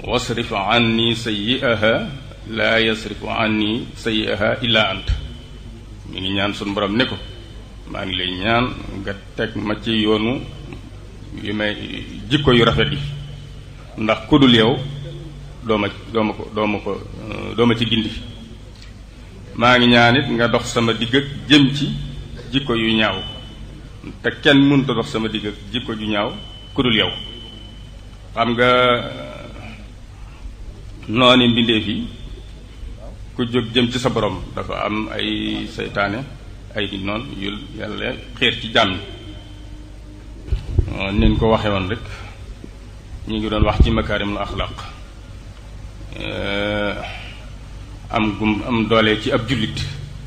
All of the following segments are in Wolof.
wasrif anni sayyi'aha laa yasrifu anni sayyi'aha illa ant. mi ngi ñaan sunu borom ne ko maa ngi lay ñaan nga teg ma ci yoonu yu may jikko yu rafet yi, ndax ku dul yow doo ma ci gindi. maa ngi ñaan it nga dox sama digg ak jëm ci jikko yu ñaaw, te kenn mënut a dox sama digg ak jikko ju ñaaw ku dul yow. xam nga nooni mbindeef yi ku jóg jëm ci sa borom dafa am ay seytaane, ay di noon yu yàlla xeer ci jàmm nin ko waxe woon rek. ñu ngi doon wax ci makaarimul axlaaq, am doole ci ab jullit,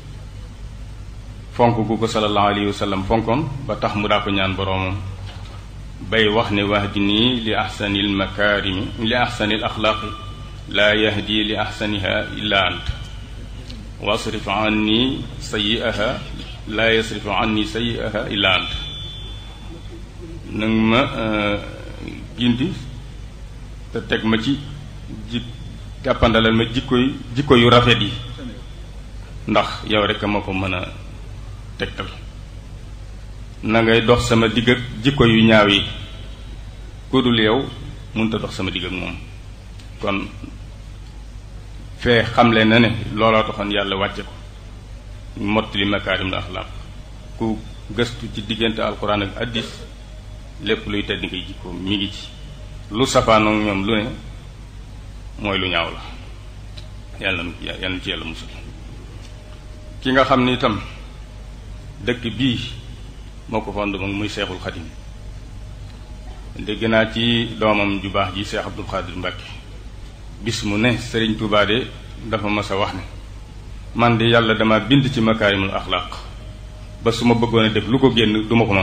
fonk gu ko sallallahu alayhi wa sallam fonkoon ba tax mu daa ko ñaan boroomam bay wax ne wahdini li ahsanil makaarimi li ahsanil axlaaqi laa yahdi li ahsaniha illa ant wasrif anni sayyi'aha laa yasrifu anni sayyi'aha illa ant. nag ma gindi te teg ma ci jàppandalal ma jikko yu rafet yi, ndax yow rek ma ko mën a tegtal. na ngay dox sama digg ak jikko yu ñaaw yi, ku dul yow mënut a dox sama digg ak moom. kon fee xamle na ne looloo taxoon yàlla wàcce ko mottali makaarimul axlaaq. ku gëstu ci diggante alquran ak addis lépp luy tedd ngay jikko mi ngi ci. lu safaanoog ñoom lu ne mooy lu ñaaw la. yàlla na ci yàlla musul. ki nga xam ni itam dëkk bii moo ko fond muy Seexul Xadim, dégg naa ci doomam ju baax ji Seex Abdul Xaadir Mbàkke bis mu ne Sëriñ Tuubaa de dafa mas a wax ne man de yàlla dama bind ci makaarimul axlaaq ba su ma bëggoon a def lu ko génn duma ko mën.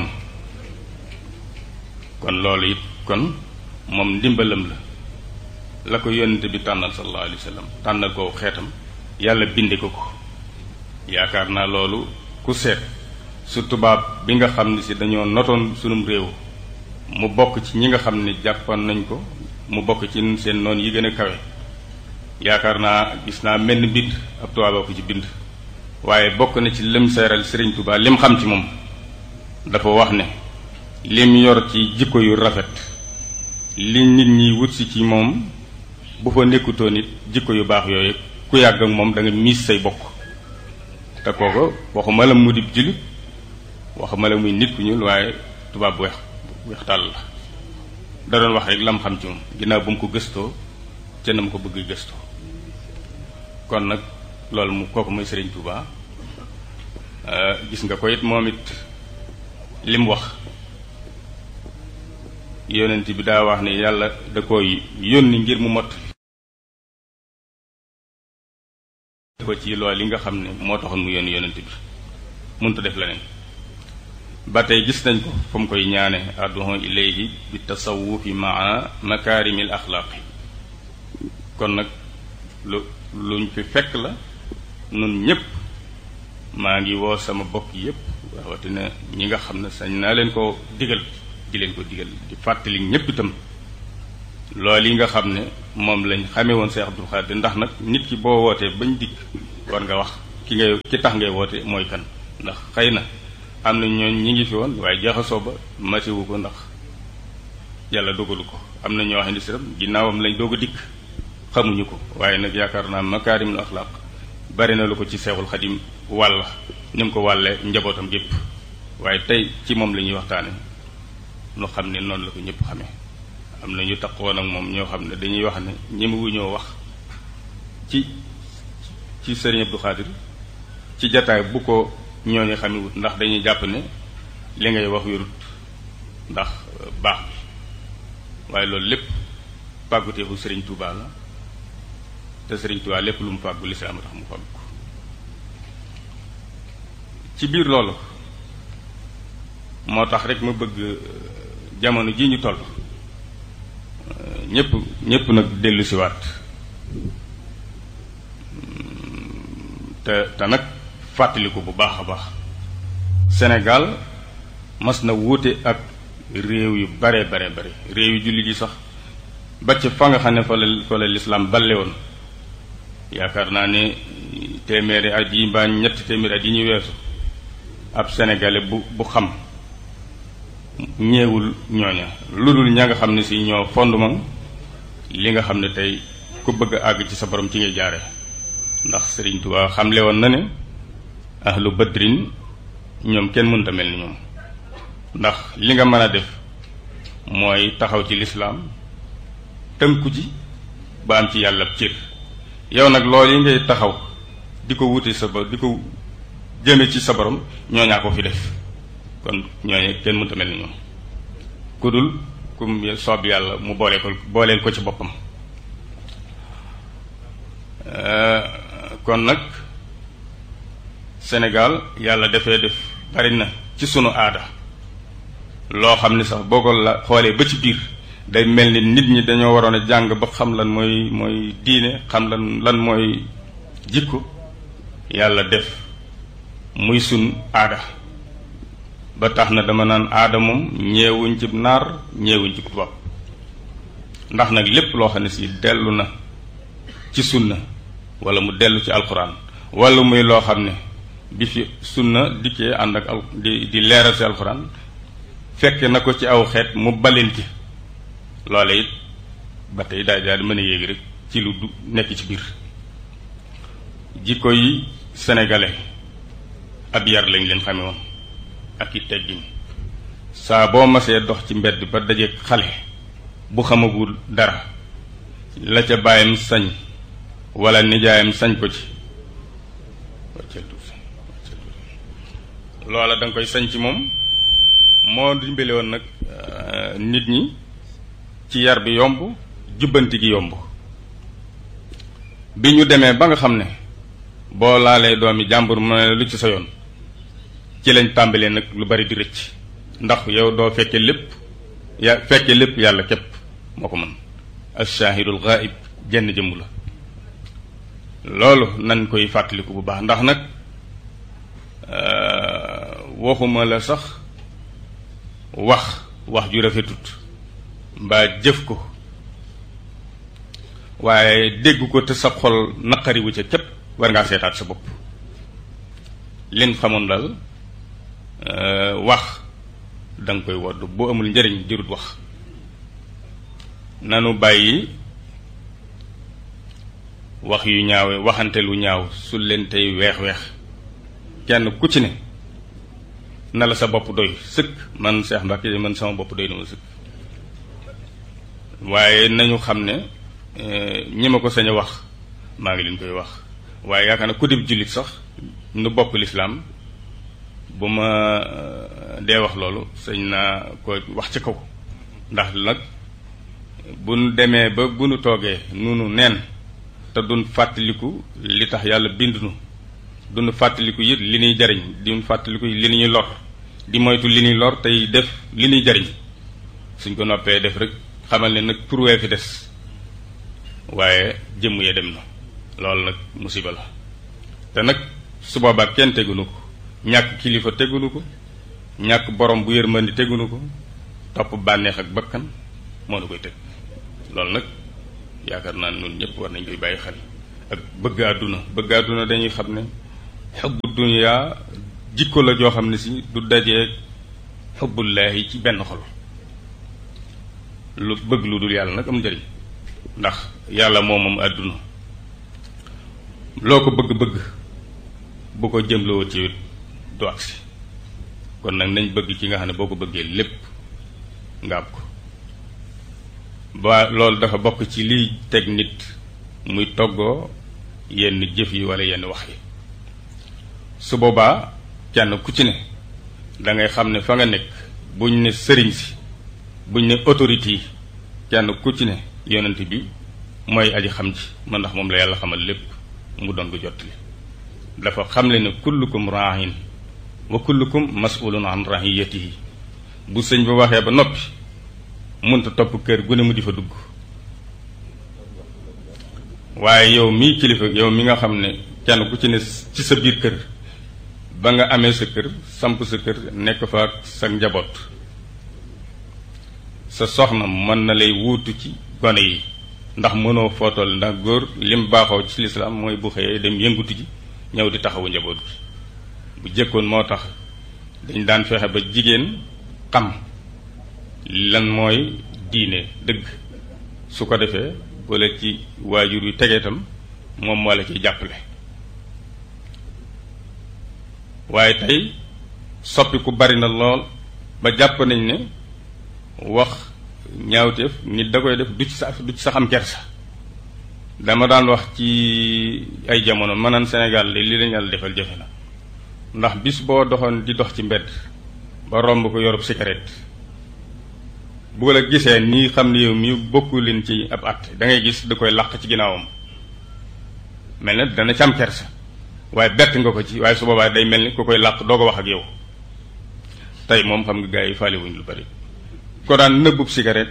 kon loolu it kon moom ndimbalam la ko yónnent bi tànnal sallallahu alayhi wa sallam, tànnal ko xeetam, yàlla binde ko ko. yaakaar naa loolu ku seet su tubaab bi nga xam ne si dañoo notoon sunum réew mu bokk ci ñi nga xam ne jàppoon nañ ko, mu bokk ci seen noon yi gën a kawe. yaakaar naa gis naa mel ni bind ab tubaab ko ci bind, waaye bokk na ci lim seeral Sëriñ Tuubaa lim xam ci moom. dafa wax ne lim yor ci jikko yu rafet, li nit ñi wut si ci moom bu fa nekkutoo nit jikko yu baax yooyu ku yàgg ak moom da nga miis say bokk. te kooku waxuma la mu di jullit, waxuma la muy nit ku ñuul, waaye tubaab bu weex tàll la. da doon wax rek lam xam ci moom ginnaaw bu mu ko gëstoo ca na mu ko bëgg gëstoo. kon nag loolu kooku mooy Sëriñ Tuubaa. gis nga ko it moom it li mu wax, yonent bi daa wax ne yàlla da koy yónni ngir mu mott ko ci loolu li nga xam ne moo taxoon mu yónni yonent bi, mënut a def leneen. ba tey gis nañ ko fa mu koy ñaane adduhu ilayhi bi tasawufi maa makaarimil axlaaqi. kon nag luñ fi fekk la nun ñépp. maa ngi woo sama bokk yépp, rawatina ñi nga xam ne sañ naa leen ko digal, di leen ko digal, di fàttali ñépp itam loolu yi nga xam ne moom lañ xamee woon Seex Abdul Xaadir. ndax nag nit ki boo wootee bañ dikk war nga wax ki tax ngay woote mooy kan. ndax xëy na am na ñooñ ñi ngi fi woon waaye jaxasoo ba matiwu ko, ndax yàlla dogalu ko. am na ñoo xam ne siram ginnaawam lañ doog a dikk, xamuñu ko. waaye nag yaakaar naa makaarimul axlaaq bari na lu ko ci Seexul Xadim wàll ni mu ko wàllee njabootam gépp. waaye tey ci moom la ñuy waxtaane nu xam ne noonu la ko ñëpp xamee. am na ñu taqoon ak moom ñoo xam ne dañuy wax ne ñemewu ñoo wax ci Sëriñ Abdou Khadir ci jataay bu ko ñooñu xamewut, ndax dañuy jàpp ne li ngay wax wérut ndax baax bi. waaye loolu lépp pàgguteefu Sëriñ Tuubaa la, te Sëriñ Tuubaa lépp lu mu fàggu lislaam tax mu fàggu ko. ci biir loolu moo tax rek ma bëgg jamono ji ñu toll ñépp nag dellu siwaat te nag fàttaliku bu baax a baax. Sénégal mas na wuute ak réew yu bare réew yu jullit yi sax ba ca fa nga xam ne fa la lislaam balle woon. yaakaar naa ne téeméeri at yi mbaa ñetti téeméeri at yi ñuy weesu ab sénégalais bu xam ñeewul ñooña lu dul ña nga xam ne si ñoo fondement li nga xam ne tey ku bëgg a àgg ci sa borom ci ngay jaare ndax Sëriñ Tuubaa xamle woon na ne ahlu badrin ñoom kenn mënta mel ni ñoom ndax li nga mën a def mooy taxaw ci lislaam tënku ji ba am ci yàlla cër yow nag loolu yi ngay taxaw di ko wuti sa borom di ko jëme ci sa borom ñooñaa ko fi def kon ñooñu kenn mënta mel ni ñoom ku dul kum soob yàlla mu booleel ko ci boppam. kon nag Sénégal yàlla dafee def bari na ci sunu aada loo xam ne sax boo ko la xoolee ba ci biir day mel ni nit ñi dañoo waroon a jàng ba xam lan mooy diine xam lan mooy jikko yàlla def muy sun aada ba tax na dama naan aada moom ñeewuñ ci naar ñeewuñ ci tubaab ndax nag lépp loo xam ne si dellu na ci sunna wala mu dellu ci alxuraan wala muy loo xam ne bi fi sunna dikkee ànd ak di leeral ci alxuraan fekke na ko ci aw xeet mu balin ci loole it ba tey daal di mën a yéegi rek ci lu du nekk ci biir jikko yi sénégalais ab yar lañ leen xame woon ak i teggin saa boo masee dox ci mbedd ba dajeek xale bu xamagul dara la ca baayam sañ wala nijaayam sañ ko ci loola da nga koy sañ ci moom moo dimbale woon nag nit ñi ci yar bi yomb jubbanti gi yomb bi ñu demee ba nga xam ne boo laalee doomi jàmbur ma lu ci sa yoon ci lañ tàmbalee nag lu bari di rëcc ndax yow doo fekke lépp fekke lépp yàlla képp moo ko mën ash-shahidul ghaib jenn jëmm la loolu nañ koy fàttaliku bu baax ndax nag waxuma la sax wax ju rafetut mbaa jëf ko waaye dégg ko te sa xol naqariwu ca képp war ngaa seetaat sa bopp leen xamoon daal wax da nga koy wodd boo amul njëriñ jërut wax nanu bàyyi wax yu ñaawe waxante lu ñaaw su leen tey weex-weex kenn ku ci ne na la sa bopp doy sëkk man Cheikh Mbacke man sama bopp doy na ma sëkk waaye nañu xam ne ñi ma ko sañ a wax maa ngi leen koy wax waaye yaakaar na ku dib jullit sax nu bokk lislaam bu ma dee wax loolu sañ naa ko wax ci kaw ndax nag bu nu demee ba bu nu toogee nunu neen te duñ fàttaliku li tax yàlla bind nu duñu fàttaliku it li ñuy jariñ duñu fàttaliku li ñuy lor di moytu li ñuy lor tey def li ñuy jariñ suñ ko noppee def rek xamal ne nag pour wee fi des waaye jëmm ya dem na loolu nag musiba la te nag su boobaa kenn tegunu ko ñàkk kilifa tegunu ko ñàkk borom bu yërmandi tegunu ko topp bànneex ak bakkan moo nu koy teg loolu nag yaakaar naa ne ñun ñëpp war nañ koy bàyyi xel ak bëgg àdduna dañuy xam ne xubbu dunya jikko la joo xam ne si du dajee xubbullaahi ci benn xol lu bëgg lu dul yàlla nag am njëriñ ndax yàlla moom àdduna loo ko bëgg-bëgg bu ko jëmloo ci du agsi kon nag nañ bëgg ci nga xam ne boo ko bëggee lépp nga am ko ba loolu dafa bokk ci liy teg nit muy toggoo yenn jëf yi wala yenn wax yi su boobaa kenn ku ci ne da ngay xam ne fa nga nekk buñ ne sëriñ si buñ ne autorité yi kenn ku ci ne yonent bi mooy aji xam ji man ndax moom la yàlla xamal lépp mu doon ko jottali dafa xamle ne kullukum raahin wa kullukum mas'ulun an rahiyatihi bu sëñ ba waxee ba noppi munta topp kër gu ne mu di fa dugg waaye yow mii kilifa yow mi nga xam ne kenn ku ci ne ci sa biir kër ba nga amee sa kër samp sa kër nekk fa ak sa njaboot sa soxna mën na lay wuutu ci gone yi ndax mënoo footol ndax góor lim baaxoo ci lislaam mooy bu xëyee dem yëngutu ji ñëw di taxawu njaboot gi bu jëkkoon moo tax dañ daan fexe ba jigéen xam lan mooy diine dëgg su ko defee wala ci waajur yu tegee itam moom moo la ciy jàppale waaye tey soppi ku bari na lool ba jàpp nañ ne wax ñaawteef nit da koy def du ci sax am kersa dama daan wax ci ay jamono ma naan Sénégal li lañ yàlla defal jafe na ndax bis boo doxoon di dox ci mbedd ba romb ko yorub cigarette bu la gisee nii xam ne yow mi bokku leen ci ab at da ngay gis da koy làq ci ginnaawam mel na dana ci am kersa waaye bett nga ko ci waaye su boobaa day mel ni ku koy làq doo ko wax ak yow tey moom xam nga gars yi faale wuñ lu bari ko daan nëbbub cigarette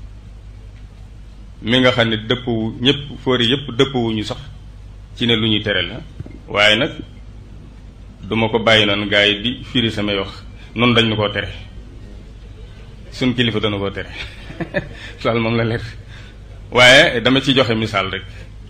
mi nga xam ne dëppwu ñëpp fóori yëpp dëppwuñu sax ci ne lu ñuy tere la waaye nag duma ko bàyyi noonu gars yi di firi samay wax noonu dañ na koo tere suñ kilifa dana koo tere loolu moom la leer waaye dama ci joxe misaal rek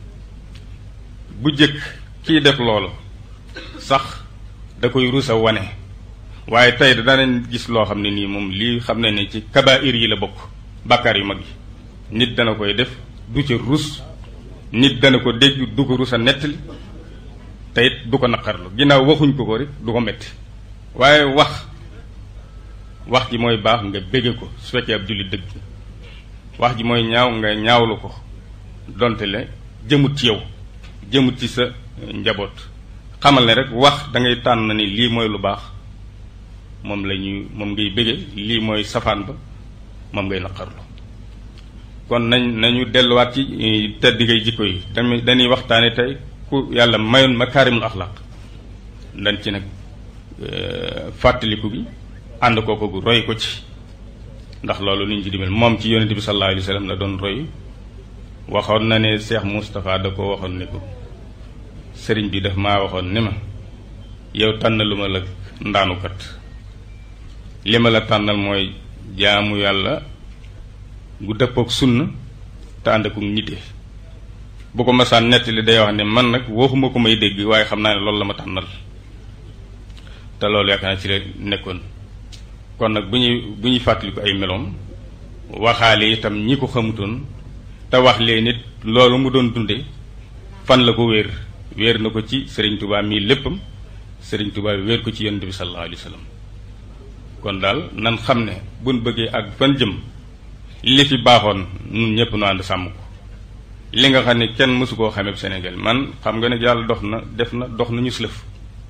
bu jëkk kii def loolu sax da koy rusa wane waaye tey danañ gis loo xam ne nii moom lii xam ne ne ci kabaa'ir yi la bokk bàkkaar yu mag yi nit dana koy def du ca rus nit dana ko dégg du ko rusa nettali te it du ko naqarlu ginnaaw waxuñ ko rek du ko metti waaye wax ji mooy baax nga bégge ko su fekkee ab jullit dëgg wax ji mooy ñaaw nga ñaawlu ko donte le jëmut ci yow jëmut ci sa njaboot xamal ne rek wax da ngay tànn ni lii mooy lu baax moom ngay bégge lii mooy safaan ba moom ngay naqarlu kon nañu delluwaat ci tedd ngay jikko yi dañuy waxtaane tey ku yàlla mayoon makaarimul axlaq dañ ci nag fàttaliku bi ànd kooko gu roy ko ci ndax loolu liñ ci dimbal moom ci yonente bi sallallahu alayhi wa sallam la doon roy waxoon na ne Cheikh Moustapha da ko waxoon ne ko sëriñ bi daf maa waxoon ne ma yow tànnalu ma la ndaanukat li ma la tànnal mooy jaamu yàlla gu dëppook sunna te ànd ak nite bu ko masaan nettali day wax ne man nag waxuma ko may dégg waaye xam naa ne loolu la ma tànnal te loolu yaakaar naa ci la nekkoon kon nag bu ñuy fàttaliku ay meloom waxaale itam ñi ko xamutoon te wax leen nit loolu mu doon dunde fan la ko wéer na ko ci Serigne Touba mii léppam Serigne Touba wéer ko ci yonent bi sallallahu alayhi wa sallam kon daal nan xam ne buñ bëggee ak fan jëm li fi baaxoon ñun ñëpp nu ànd sàmm ko li nga xam ne kenn mësu koo xamee Sénégal man xam nga ne yàlla dox na ñu slëf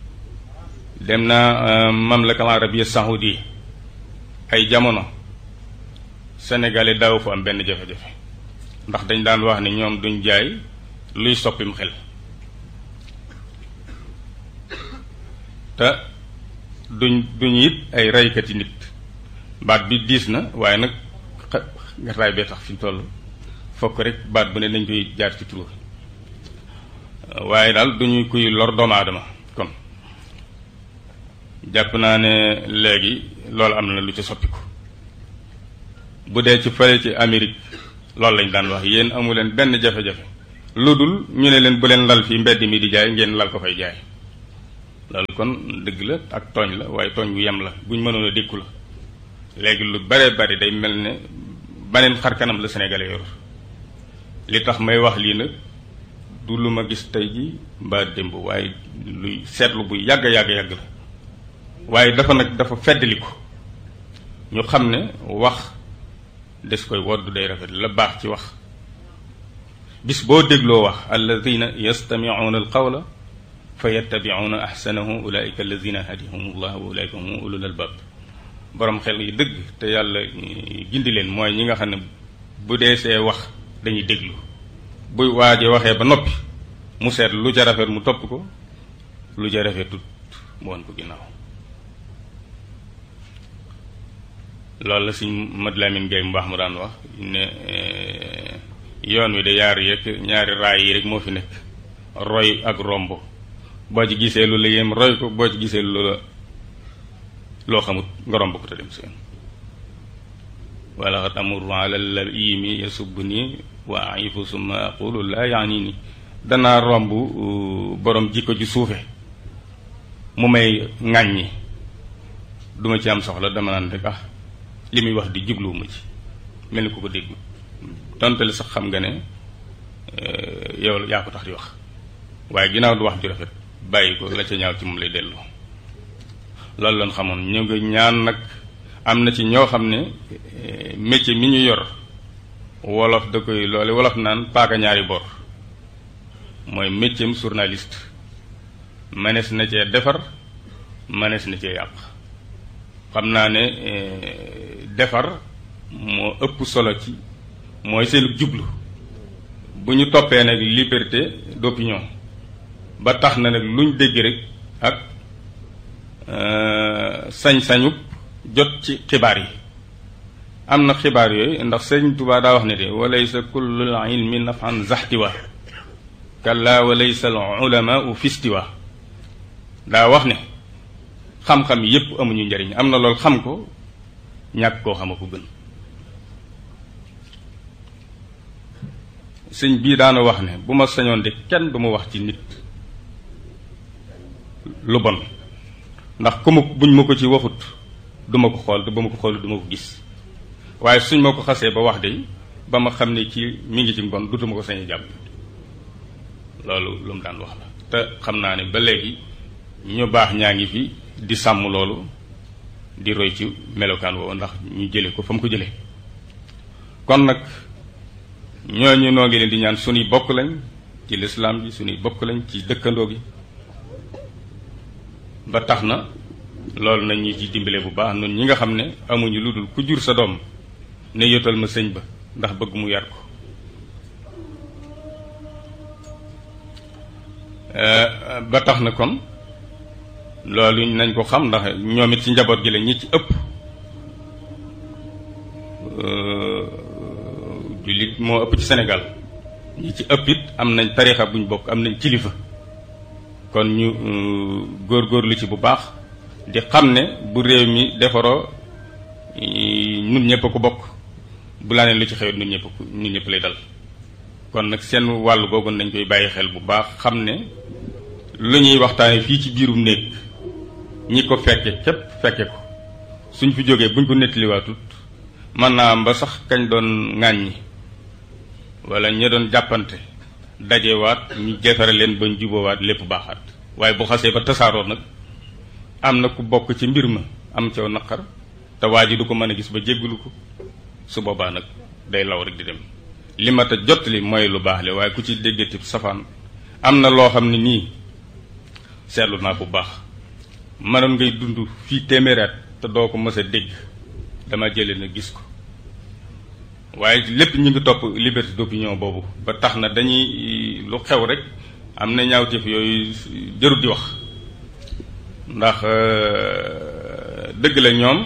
dem na mamlaka arabia saoudi ay jamono sénégalais daaw fa am benn jafe-jafe ndax dañ daan wax ne ñoom duñ jaay luy soppim xel te duñ it ay reykati nit baat bi diis na waaye nag gataay bee tax fi ñu toll fokk rek baat bu ne dañ koy jaar ci tur waaye daal duñu kuy lor doomu aadama kon jàpp naa ne léegi loolu am na lu ci soppiku bu dee ci fële ci Amérique loolu lañ daan wax yéen amu leen benn jafe-jafe lu dul ñu ne leen bu leen lal fii mbedd mi di jaay ngeen lal ko fay jaay loolu kon dëgg la ak tooñ la waaye tooñ bu yem la buñ mënoon a dékku la léegi lu bare bari day mel ne baneen xar kanam la Sénégalais yor li tax may wax lii nag du lu ma gis tey ji mbaa démb waaye luy seetlu bu yàgg la waaye dafa feddali ko ñu xam ne wax des koy wodd day rafet la baax ci wax bis boo dégloo wax alladina yastamicuuna alqawla fa yattabicuuna axsanahu ulaika alladina hadihum allah wa ulaika hum ulul albab borom xel yi dëgg te yàlla gindi leen mooy ñi nga xam ne bu dee see wax dañuy déglu buy waaje waxee ba noppi mu seet lu ca rafet mu topp ko lu ca rafetut mu won ko ginnaaw loolu la Sëñ Mad Lamin Gay mu baax mu daan wax ne yoon wi de ñaari raay yi rek moo fi nekk roy ak romb boo ci gisee lu la yem roy ko boo ci gisee loo xamut nga romb ko te dem seen wala tamur ala laimi yasubni wa aifu summa aqulu la yaani ni danaa romb borom jikko ju suufe mu may ŋàññi duma ci am soxla dama naan rek li muy wax di jubluwuma ci mel ni ku ko dégg donte li sax xam nga ne yow yaa ko tax di wax waaye ginnaaw du wax ju rafet bàyyi ko la ca ñaaw ci moom lay dellu loolu lañ xamoon ñu ngi ñaan nag am na ci ñoo xam ne métier mi ñu yor wolof da koy loole wolof naan paaka ñaari bor mooy métier am journaliste manees na cee defar manees na cee yàq xam naa ne defar moo ëpp solo ci mooy seen jublu bu ñu toppee nag liberté d'opinion ba tax na nag luñ dégg rek ak sañ-sañub jot ci xibaar yi am na xibaar yooyu ndax sëñ Tuubaa daa wax ne de walaysa kullul ilmi nafan zaxtiwa kalla walaysa al ulama fistiwa daa wax ne xam-xam yépp amuñu njariñ am na loolu xam ko ñàkk koo xama ko gën sëñ bii daana wax ne bu ma sañoon de kenn du ma wax ci nit lu bon ndax ku ma buñ ma ko ci waxut du ma ko xool te ba ma ko xool du ma ko gis waaye suñ ma ko xasee ba wax de ba ma xam ne ci mi ngi ci mbon dutuma ko sañ jàpp loolu lu mu daan wax la te xam naa ne ba léegi ñu baax ñaa ngi fi di sàmm loolu di roy ci melokaan woowu ndax ñu jële ko fa mu ko jëlee kon nag ñooñu noo ngi leen di ñaan suñuy bokk lañ ci lislaam bi suñuy bokk lañ ci dëkkandoo gi ba tax na loolu nañ ñu ci dimbale bu baax noonu ñi nga xam ne amuñu lu dul ku jur sa doom ne yotal ma sëñ ba ndax bëgg mu yar ko ba tax na kon loolu nañ ko xam ndax ñoom it ci njaboot gi la ñi ci ëpp jullit moo ëpp ci Sénégal ñi ci ëpp it am nañ tarixa buñ bokk am nañ kilifa kon ñu góorgóorlu ci bu baax di xam ne bu réew mi defaroo ñun ñëpp a ko bokk bu laa ne lu ci xewet ñun ñëpp lay dal kon nag seen wàll googu nañ koy bàyyi xel bu baax xam ne lu ñuy waxtaane fii ci biirum néeg ñi ko fekke képp fekke ko suñ fi jógee buñ ko nettaliwaatut mën naa am ba sax kañ doon ŋàññi wala ña doon jàppante dajewaat ñu jefare leen bañ juboowaat lépp baaxaat waaye bu xasee ba tasaaroo nag am na ku bokk ci mbir ma am caw naqar te waa ji du ko mën a gis ba jéggalu ko su boobaa nag day law rek di dem li ma ta jot li mooy lu baax le waaye ku ci déggati safaan am na loo xam ne nii seetlu naa bu baax mënoon ngay dund fii téeméeraat te doo ko mës a dégg dama jëlee na gis ko waaye lépp ñu ngi topp liberté d'opinion boobu ba tax na dañuy lu xew rek am na ñaawteef yooyu jërut di wax ndax dëgg la ñoom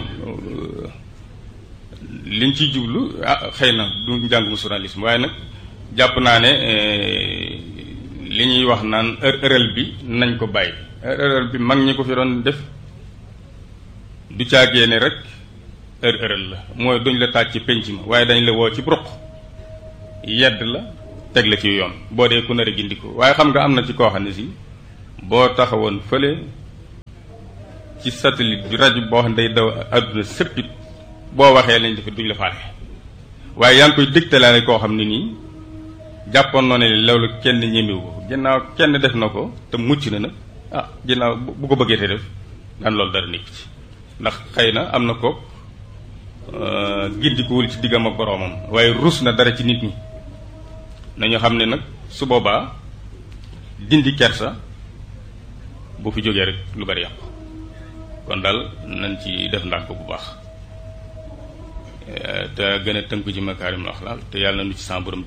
liñ ciy jublu xëy na du njàngum journalisme waaye nag jàpp naa ne li ñuy wax naan ërël bi nañ ko bàyyi ërël bi mag ñi ko fi doon def du caagee ne rek ërël la mooy duñ la taaj ci penc ma waaye dañ la woo ci ruq yedd la teg la ci yoon boo dee ku nar a gindiko waaye xam nga am na ci koo xam ne si boo taxawoon fële ci satellite bi rajo boo xam ne day daw àdduna sëppit boo waxee lañ def duñ la faale waaye yaa ngi koy dégtalaale koo xam ne nii jàppoon noo ne loolu kenn ñemewu ko ginnaaw kenn def na ko te mucc na nag ginnaaw bu ko bëggee te def daan loolu dara nekk ci ndax xëy na am na ko gindikuwul ci diggam ak boroomam waaye rus na dara ci nit ñi nañu xam ne nag su boobaa dindi kersa bu fi jógee rek lu bari yàqu kon daal nañ ci def ndànk bu baax te gën a tënku ci makaarimul axlaaq te yàlla na nu ci sa borom